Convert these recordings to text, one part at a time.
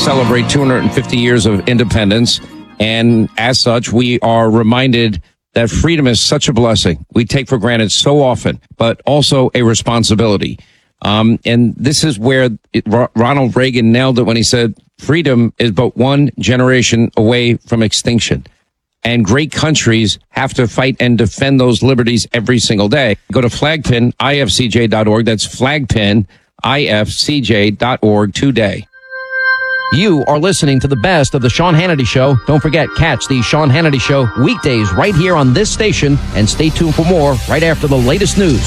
celebrate 250 years of independence. And as such, we are reminded that freedom is such a blessing we take for granted so often, but also a responsibility. And this is where Ronald Reagan nailed it when he said, freedom is but one generation away from extinction. And great countries have to fight and defend those liberties every single day. Go to flagpinifcj.org. That's flagpinifcj.org today. You are listening to the best of the Sean Hannity Show. Don't forget, catch the Sean Hannity Show weekdays right here on this station, and stay tuned for more right after the latest news.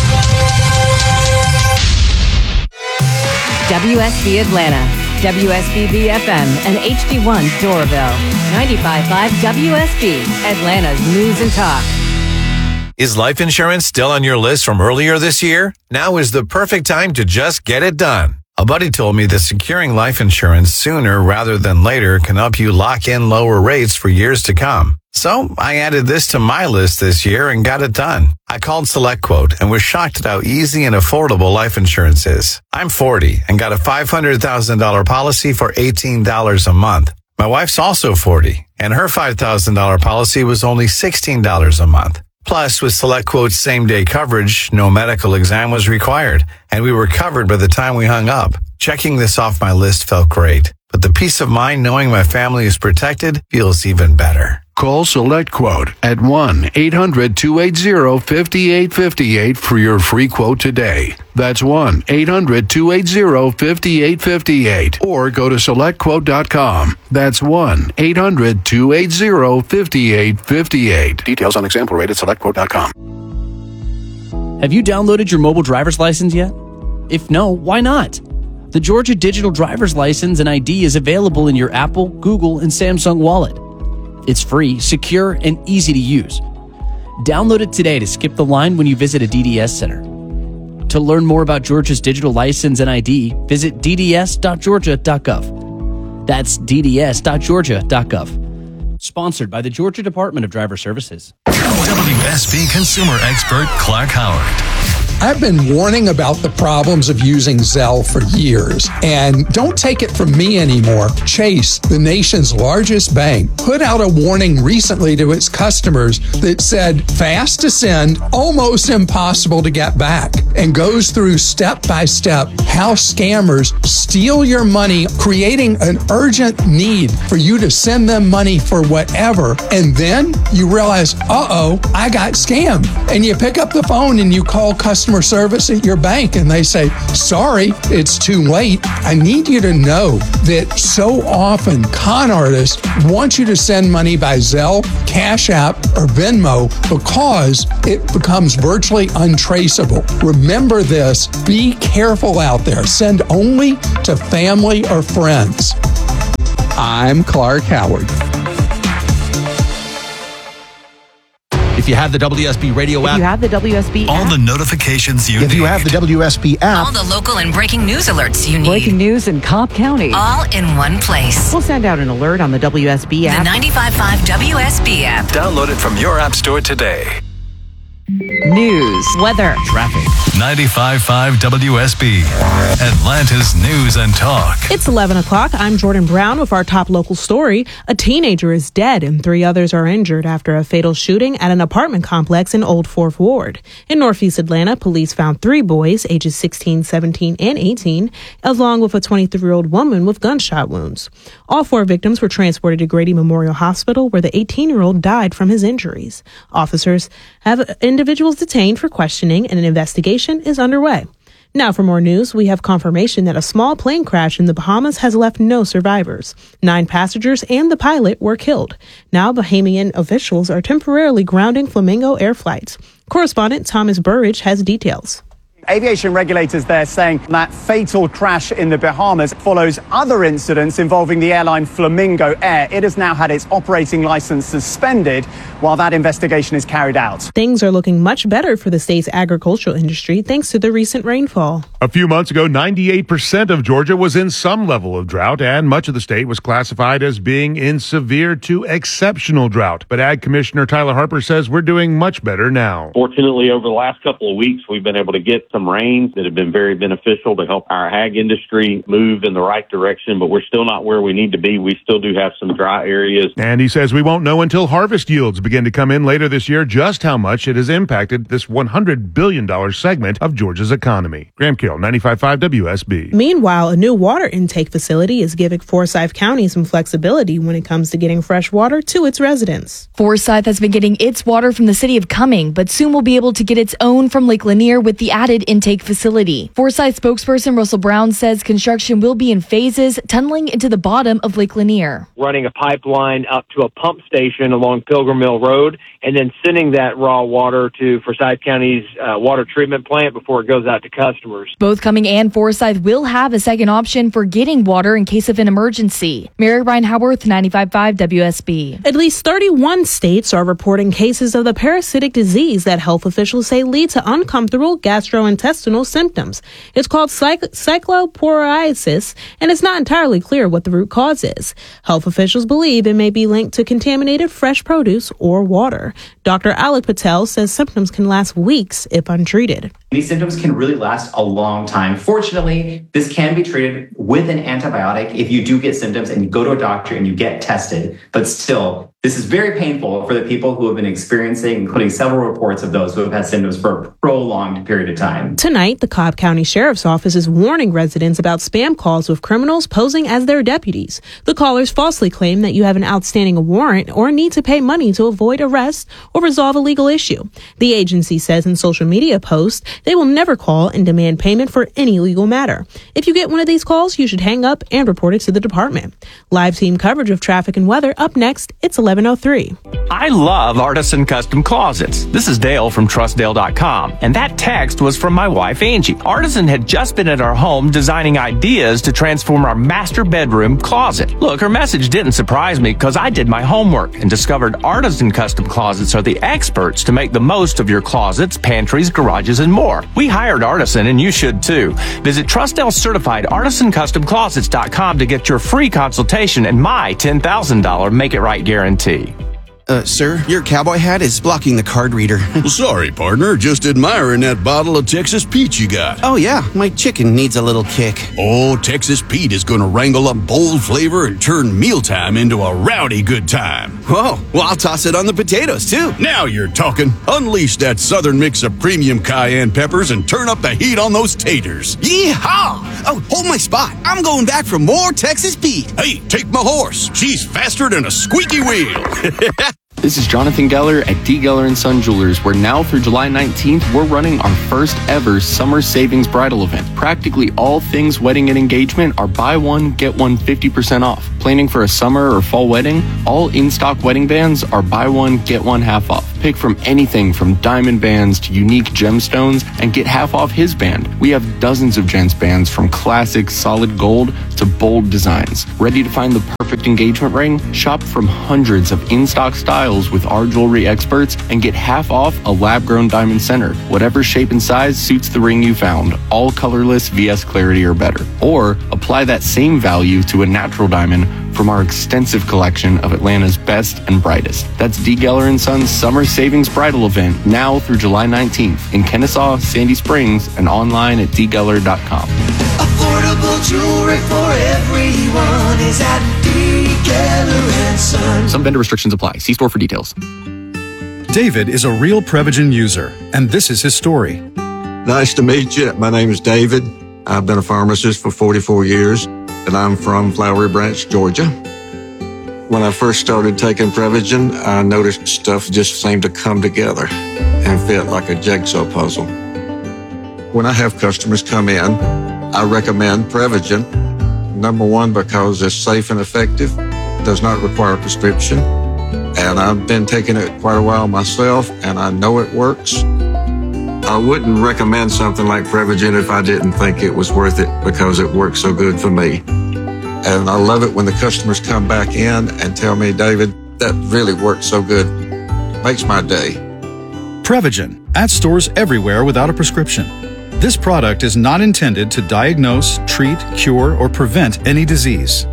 WSB Atlanta, WSBB FM, and HD1 Doraville. 95.5 WSB, Atlanta's News and Talk. Is life insurance still on your list from earlier this year? Now is the perfect time to just get it done. A buddy told me that securing life insurance sooner rather than later can help you lock in lower rates for years to come. So I added this to my list this year and got it done. I called SelectQuote and was shocked at how easy and affordable life insurance is. I'm 40 and got a $500,000 policy for $18 a month. My wife's also 40 and her $5,000 policy was only $16 a month. Plus, with SelectQuote's same-day coverage, no medical exam was required, and we were covered by the time we hung up. Checking this off my list felt great, but the peace of mind knowing my family is protected feels even better. Call SelectQuote at 1-800-280-5858 for your free quote today. That's 1-800-280-5858. Or go to SelectQuote.com. That's 1-800-280-5858. Details on example rate at SelectQuote.com. Have you downloaded your mobile driver's license yet? If no, why not? The Georgia Digital Driver's License and ID is available in your Apple, Google, and Samsung wallet. It's free, secure, and easy to use. Download it today to skip the line when you visit a DDS center. To learn more about Georgia's digital license and ID, visit dds.georgia.gov. That's dds.georgia.gov. Sponsored by the Georgia Department of Driver Services. WSB consumer expert Clark Howard. I've been warning about the problems of using Zelle for years, and don't take it from me anymore. Chase, the nation's largest bank, put out a warning recently to its customers that said fast to send, almost impossible to get back, and goes through step by step how scammers steal your money, creating an urgent need for you to send them money for whatever, and then you realize, I got scammed, and you pick up the phone and you call customer service at your bank and they say, sorry, it's too late. I need you to know that so often con artists want you to send money by Zelle, Cash App, or Venmo because it becomes virtually untraceable. Remember this. Be careful out there. Send only to family or friends. I'm Clark Howard. If you have the WSB radio app, all the notifications you need. If you have the WSB app, All the local and breaking news alerts you need. Breaking news in Cobb County. All in one place. We'll send out an alert on the WSB app. The 95.5 WSB app. Download it from your app store today. News, weather, Traffic. 95.5 WSB, Atlanta's News and Talk. It's 11 o'clock. I'm Jordan Brown with our top local story. A teenager is dead and 3 others are injured after a fatal shooting at an apartment complex in Old Fourth Ward. In Northeast Atlanta, police found 3 boys, ages 16, 17, and 18, along with a 23-year-old woman with gunshot wounds. All 4 victims were transported to Grady Memorial Hospital, where the 18-year-old died from his injuries. Officers have individuals detained for questioning, and an investigation is underway. Now for more news, we have confirmation that a small plane crash in the Bahamas has left no survivors. 9 passengers and the pilot were killed. Now Bahamian officials are temporarily grounding Flamingo Air flights. Correspondent Thomas Burridge has details. Aviation regulators there saying that fatal crash in the Bahamas follows other incidents involving the airline Flamingo Air. It has now had its operating license suspended while that investigation is carried out. Things are looking much better for the state's agricultural industry thanks to the recent rainfall. A few months ago, 98% of Georgia was in some level of drought, and much of the state was classified as being in severe to exceptional drought. But Ag Commissioner Tyler Harper says we're doing much better now. Fortunately, over the last couple of weeks, we've been able to get some rains that have been very beneficial to help our ag industry move in the right direction, but we're still not where we need to be. We still do have some dry areas. And he says we won't know until harvest yields begin to come in later this year just how much it has impacted this $100 billion segment of Georgia's economy. Graham Carroll, 95.5 WSB. Meanwhile, a new water intake facility is giving Forsyth County some flexibility when it comes to getting fresh water to its residents. Forsyth has been getting its water from the city of Cumming, but soon will be able to get its own from Lake Lanier with the added intake facility. Forsyth spokesperson Russell Brown says construction will be in phases, tunneling into the bottom of Lake Lanier. Running a pipeline up to a pump station along Pilgrim Mill Road, and then sending that raw water to Forsyth County's water treatment plant before it goes out to customers. Both Cumming and Forsyth will have a second option for getting water in case of an emergency. Mary Ryan Howarth, 95.5 WSB. At least 31 states are reporting cases of the parasitic disease that health officials say lead to uncomfortable gastrointestinal symptoms. It's called cycloporiasis, and it's not entirely clear what the root cause is. Health officials believe it may be linked to contaminated fresh produce or water. Dr. Alec Patel says symptoms can last weeks if untreated. These symptoms can really last a long time. Fortunately, this can be treated with an antibiotic if you do get symptoms and you go to a doctor and you get tested. But still, this is very painful for the people who have been experiencing, including several reports of those who have had symptoms for a prolonged period of time. Tonight, the Cobb County Sheriff's Office is warning residents about spam calls with criminals posing as their deputies. The callers falsely claim that you have an outstanding warrant or need to pay money to avoid arrest or resolve a legal issue. The agency says in social media posts they will never call and demand payment for any legal matter. If you get one of these calls, you should hang up and report it to the department. Live team coverage of traffic and weather up next. It's 11:03. I love Artisan Custom Closets. This is Dale from TrustDale.com, and that text was from my wife, Angie. Artisan had just been at our home designing ideas to transform our master bedroom closet. Look, her message didn't surprise me because I did my homework and discovered Artisan Custom Closets are the experts to make the most of your closets, pantries, garages, and more. We hired Artisan, and you should too. Visit TrustDale certified ArtisanCustomClosets.com to get your free consultation and my $10,000 Make It Right guarantee. Sir, your cowboy hat is blocking the card reader. Well, sorry, partner. Just admiring that bottle of Texas Pete you got. Oh, yeah. My chicken needs a little kick. Oh, Texas Pete is going to wrangle up bold flavor and turn mealtime into a rowdy good time. Whoa. Well, I'll toss it on the potatoes, too. Now you're talking. Unleash that southern mix of premium cayenne peppers and turn up the heat on those taters. Yeehaw! Oh, hold my spot. I'm going back for more Texas Pete. Hey, take my horse. She's faster than a squeaky wheel. This is Jonathan Geller at D. Geller & Son Jewelers, where now through July 19th, we're running our first ever Summer Savings Bridal event. Practically all things wedding and engagement are buy one, get one 50% off. Planning for a summer or fall wedding? All in-stock wedding bands are buy one, get one half off. Pick from anything from diamond bands to unique gemstones and get half off his band. We have dozens of gents bands from classic solid gold to bold designs. Ready to find the perfect engagement ring? Shop from hundreds of in-stock styles with our jewelry experts and get half off a lab-grown diamond center. Whatever shape and size suits the ring you found, all colorless, VS clarity or better. Or apply that same value to a natural diamond from our extensive collection of Atlanta's best and brightest. That's D. Geller & Son's Summer Savings Bridal event now through July 19th in Kennesaw, Sandy Springs, and online at dgeller.com. Affordable jewelry for everyone is at D. Geller & Son. Some vendor restrictions apply. See store for details. David is a real Prevagen user, and this is his story. Nice to meet you. My name is David. I've been a pharmacist for 44 years, and I'm from Flowery Branch, Georgia. When I first started taking Prevagen, I noticed stuff just seemed to come together and fit like a jigsaw puzzle. When I have customers come in, I recommend Prevagen. Number one, because it's safe and effective, does not require a prescription, and I've been taking it quite a while myself, and I know it works. I wouldn't recommend something like Prevagen if I didn't think it was worth it because it works so good for me. And I love it when the customers come back in and tell me, David, that really worked so good. Makes my day. Prevagen, at stores everywhere without a prescription. This product is not intended to diagnose, treat, cure, or prevent any disease.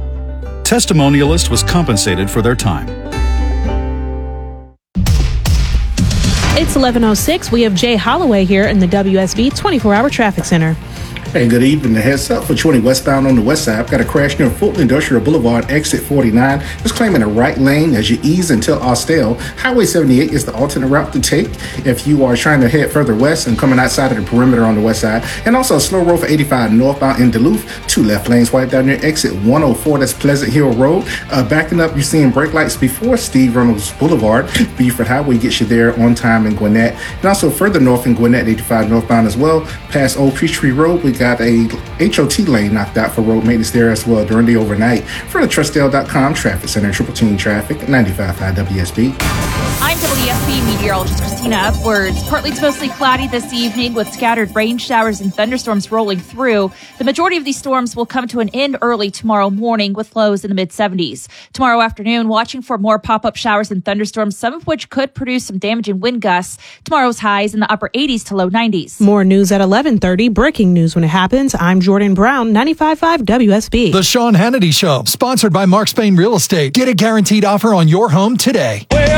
Testimonialist was compensated for their time. It's 11:06. We have Jay Holloway here in the WSB 24-hour traffic center. Hey, good evening. The heads up for 20 westbound on the west side. I've got a crash near Fulton Industrial Boulevard, exit 49. Just claiming a right lane as you ease until Austell. Highway 78 is the alternate route to take if you are trying to head further west and coming outside of the perimeter on the west side. And also a slow roll for 85 northbound in Duluth. 2 left lanes wiped out near exit 104. That's Pleasant Hill Road. Backing up, you're seeing brake lights before Steve Reynolds Boulevard. Beaufort Highway gets you there on time in Gwinnett. And also further north in Gwinnett, 85 northbound as well. Past Old Peachtree Road, we got a HOT lane knocked out for road maintenance there as well during the overnight. For the TrustDale.com Traffic Center, Triple Team Traffic, 95.5 WSB. I'm WSB meteorologist Christina Upwards. Partly to mostly cloudy this evening with scattered rain showers and thunderstorms rolling through. The majority of these storms will come to an end early tomorrow morning with lows in the mid-70s. Tomorrow afternoon, watching for more pop-up showers and thunderstorms, some of which could produce some damaging wind gusts. Tomorrow's highs in the upper 80s to low 90s. More news at 11:30. Breaking news when it happens. I'm Jordan Brown, 95.5 WSB. The Sean Hannity Show, sponsored by Mark Spain Real Estate. Get a guaranteed offer on your home today. We're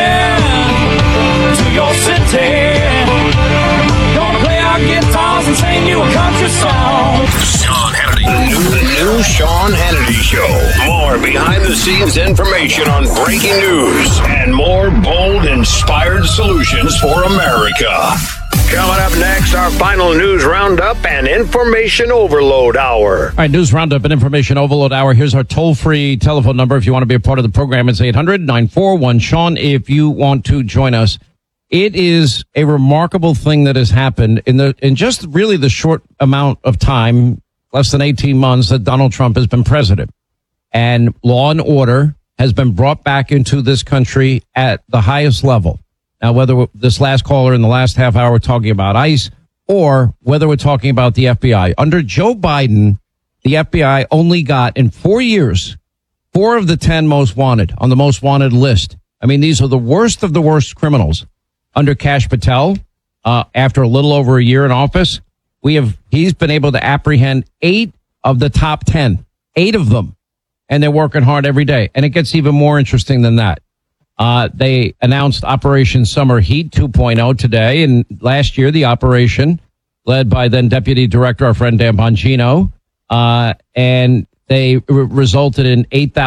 coming to your city. Gonna play our guitars and sing you a country song. Sean Hannity. The new Sean Hannity Show. More behind-the-scenes information on breaking news and more bold, inspired solutions for America. Coming up next, our final news roundup and information overload hour. All right, news roundup and information overload hour. Here's our toll-free telephone number. If you want to be a part of the program, it's 800-941-SEAN. If you want to join us, it is a remarkable thing that has happened in just really the short amount of time, less than 18 months, that Donald Trump has been president. And law and order has been brought back into this country at the highest level. Now, whether this last caller in the last half hour we're talking about ICE or whether we're talking about the FBI. Under Joe Biden, the FBI only got, in 4 years, 4 of the 10 most wanted on the most wanted list. I mean, these are the worst of the worst criminals. Under Kash Patel, after a little over a year in office, he's been able to apprehend 8 of the top 10. 8 of them. And they're working hard every day. And it gets even more interesting than that. They announced Operation Summer Heat 2.0 today. And last year, the operation, led by then Deputy Director, our friend Dan Bongino, and they resulted in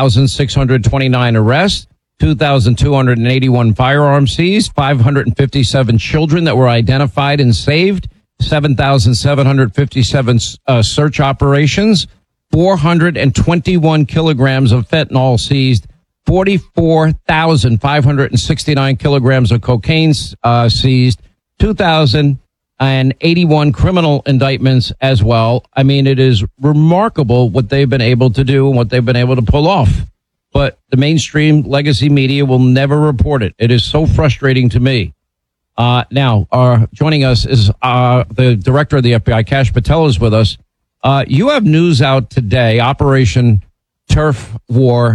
8,629 arrests, 2,281 firearms seized, 557 children that were identified and saved, 7,757 search operations, 421 kilograms of fentanyl seized, 44,569 kilograms of cocaine seized, 2,081 criminal indictments as well. I mean, it is remarkable what they've been able to do and what they've been able to pull off. But the mainstream legacy media will never report it. It is so frustrating to me. Now, joining us is the director of the FBI, Kash Patel, is with us. You have news out today, Operation Turf War